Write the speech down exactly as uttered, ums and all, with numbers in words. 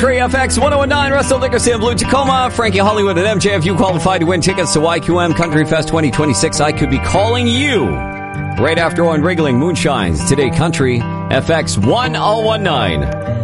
Country F X one oh nine, Russell Dickerson, Blue Tacoma, Frankie Hollywood, and M J. If you qualified to win tickets to Y Q M Country Fest twenty twenty-six, I could be calling you right after one Wriggling Moonshines. Today, Country F X one oh one nine.